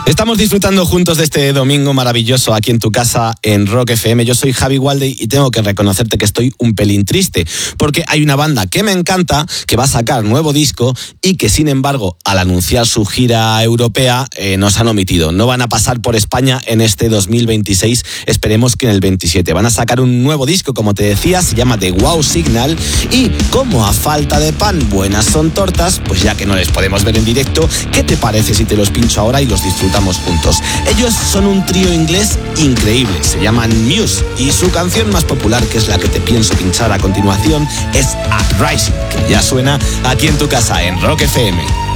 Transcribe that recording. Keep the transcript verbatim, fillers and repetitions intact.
Estamos disfrutando juntos de este domingo maravilloso aquí en tu casa en Rock F M. Yo soy Javi Walde y tengo que reconocerte que estoy un pelín triste porque hay una banda que me encanta, que va a sacar nuevo disco y que sin embargo al anunciar su gira europea eh, nos han omitido. No van a pasar por España en este dos mil veintiséis, esperemos que en el veintisiete. Van a sacar un nuevo disco, como te decía, se llama The Wow Signal y como a falta de pan buenas son tortas, pues ya que no les podemos ver en directo, ¿qué te parece si te los pincho ahora y los disfrutamos juntos? Ellos son un trío inglés increíble, se llaman Muse y su canción más popular, que es la que te pienso pinchar a continuación, es Uprising, que ya suena aquí en tu casa en Rock F M.